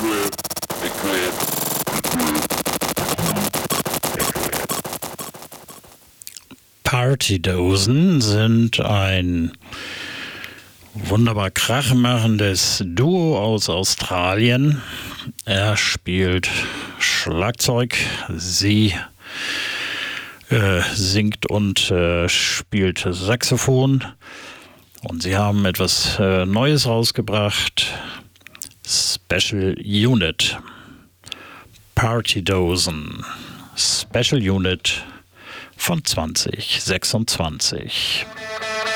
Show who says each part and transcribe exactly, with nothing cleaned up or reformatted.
Speaker 1: Partydosen sind ein wunderbar krachmachendes Duo aus Australien. Er spielt Schlagzeug, sie äh, singt und äh, spielt Saxophon. Und sie haben etwas äh, Neues rausgebracht. Special Unit. Partydosen. Special Unit von zwanzig sechsundzwanzig.